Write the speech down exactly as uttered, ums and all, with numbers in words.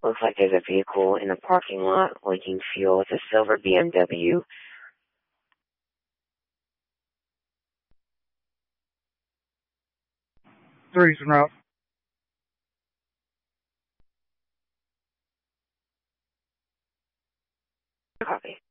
Looks like there's a vehicle in the parking lot leaking fuel. It's a silver B M W. Three's en route. Copy.